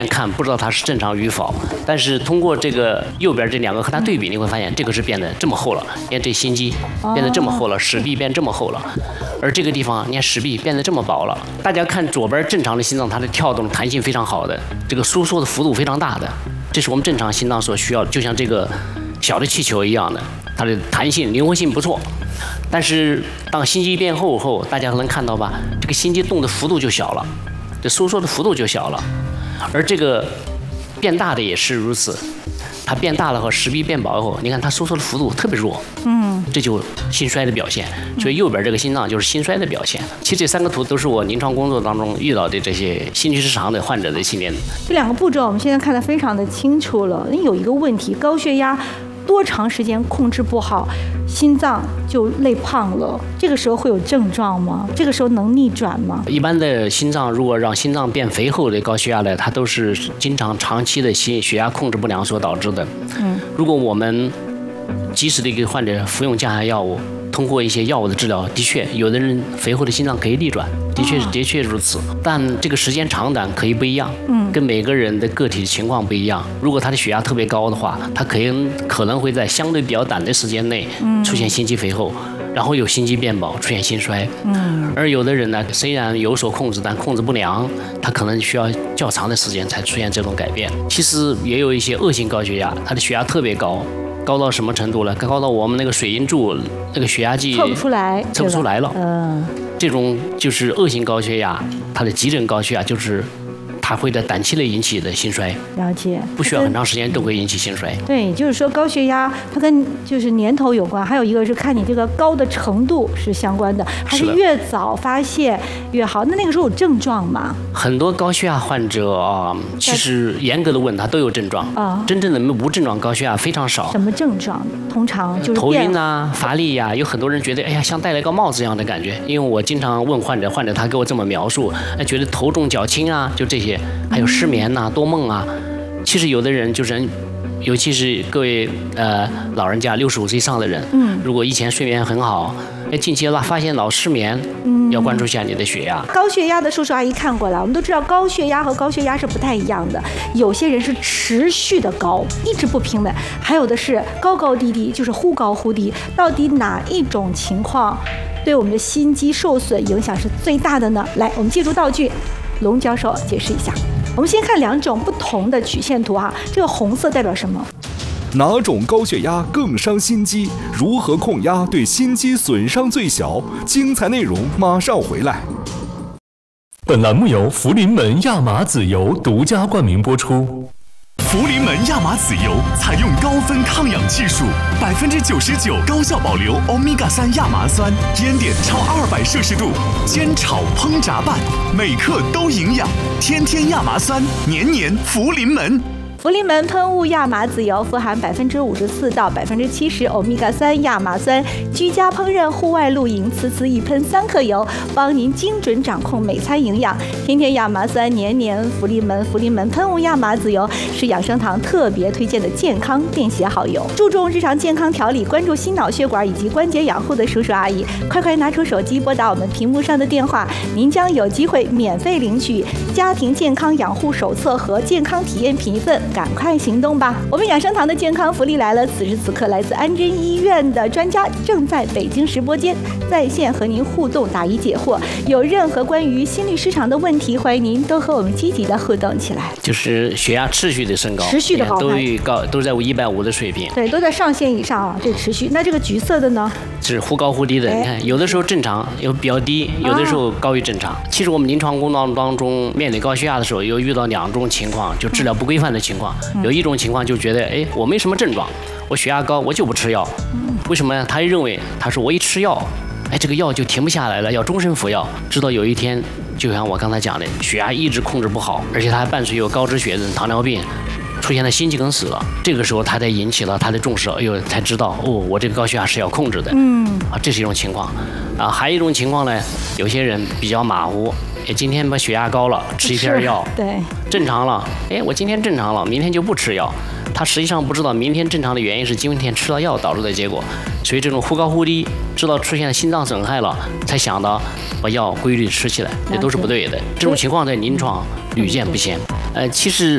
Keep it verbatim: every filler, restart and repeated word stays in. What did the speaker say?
看不知道它是正常与否，但是通过这个右边这两个和它对比，你会发现这个是变得这么厚了，你看这心肌变得这么厚了，室壁变这么厚了，而这个地方你看室壁变得这么薄了。大家看左边正常的心脏，它的跳动弹性非常好的，这个收缩的幅度非常大的，这是我们正常心脏所需要的，就像这个小的气球一样的，它的弹性灵活性不错。但是当心肌变厚后，大家能看到吧，这个心肌动的幅度就小了，这收缩的幅度就小了。而这个变大的也是如此，它变大了后，室壁变薄以后，你看它收缩的幅度特别弱，嗯，这就心衰的表现。所以右边这个心脏就是心衰的表现。其实这三个图都是我临床工作当中遇到的这些心律失常的患者的心电。 这两个步骤我们现在看得非常的清楚了。有一个问题，高血压多长时间控制不好，心脏就累胖了，这个时候会有症状吗？这个时候能逆转吗？ 一般的心脏如果让心脏变肥厚的高血压呢，它都是经常长期的心血压控制不良所导致的。嗯，如果我们及时的给患者服用降压药物，通过一些药物的治疗，的确有的人肥厚的心脏可以逆转，的确是的确如此，但这个时间长短可以不一样，嗯，跟每个人的个体情况不一样。如果他的血压特别高的话，他可能可能会在相对比较短的时间内出现心肌肥厚，然后有心肌变薄，出现心衰。嗯，而有的人呢，虽然有所控制，但控制不良，他可能需要较长的时间才出现这种改变。其实也有一些恶性高血压，他的血压特别高。高到什么程度了？高到我们那个水银柱那个血压计测不出来， 测不出来了。 嗯， 这种就是恶性高血压，它的急诊高血压就是它会在短期内引起的心衰。 了解， 不需要很长时间都会引起心衰。 对，就是说高血压它跟就是年头有关，还有一个是看你这个高的程度是相关的，还是越早发现越好。那那个时候有症状吗？ 很多高血压患者啊，其实严格的问他都有症状啊，真正的无症状高血压非常少。 什么症状？通常就是头晕啊、乏力呀、啊。有很多人觉得，哎呀，像戴了一个帽子一样的感觉。因为我经常问患者，患者他给我这么描述，哎，觉得头重脚轻啊，就这些。还有失眠呐、啊、多梦啊。其实有的人就是，尤其是各位呃老人家六十五岁以上的人，嗯，如果以前睡眠很好，哎，近期发现老失眠，嗯，要关注一下你的血压。 高血压的叔叔阿姨看过来，我们都知道高血压和高血压是不太一样的，有些人是持续的高，一直不平稳，还有的是高高低低，就是忽高忽低。到底哪一种情况对我们的心肌受损影响是最大的呢？来，我们借助道具，龙教授解释一下。我们先看两种不同的曲线图哈，这个红色代表什么？ 哪种高血压更伤心肌？如何控压对心肌损伤最小？精彩内容马上回来。 本栏目由福临门亚麻籽油独家冠名播出。 福临门亚麻籽油采用高分抗氧技术，百分之九十九高效保留欧米伽三亚麻酸，烟点超二百摄氏度，煎炒烹炸拌，每克都营养。天天亚麻酸，年年福临门。 福临门喷雾亚麻籽油富含百分之五十四到百分之七十欧米伽三亚麻酸，居家烹饪、户外露营，此次一喷三克油，帮您精准掌控每餐营养。天天亚麻酸，年年福临门。福临门喷雾亚麻籽油是养生堂特别推荐的健康便携好油，注重日常健康调理，关注心脑血管以及关节养护的叔叔阿姨，快快拿出手机拨打我们屏幕上的电话，您将有机会免费领取家庭健康养护手册和健康体验品一份。赶快行动吧！我们养生堂的健康福利来了，此时此刻，来自安贞医院的专家正在北京直播间在线和您互动答疑解惑。有任何关于心律失常的问题，欢迎您都和我们积极的互动起来。 就是血压持续的升高， 持续的高， 都高都在一百五的水平， 对，都在上限以上啊，这持续。那这个橘色的呢？ 是忽高忽低的，你看，有的时候正常，有比较低，有的时候高于正常。啊、其实我们临床工作当中面对高血压的时候，有遇到两种情况，就治疗不规范的情况。嗯、有一种情况就觉得，哎，我没什么症状，我血压高，我就不吃药。嗯、为什么呢？他认为他说我一吃药，哎，这个药就停不下来了，要终身服药。直到有一天，就像我刚才讲的，血压一直控制不好，而且他还伴随有高脂血症、糖尿病。出现了心肌梗死了，这个时候他才引起了他的重视，哎呦，才知道哦，我这个高血压是要控制的，嗯，啊，这是一种情况，啊，还有一种情况呢，有些人比较马虎，哎，今天把血压高了，吃一片药， 对， 正常了，哎，我今天正常了，明天就不吃药，他实际上不知道明天正常的原因是今天吃了药导致的结果，所以这种忽高忽低，知道出现心脏损害了，才想到把药规律吃起来，这都是不对的，这种情况在临床屡见不鲜，呃，其实。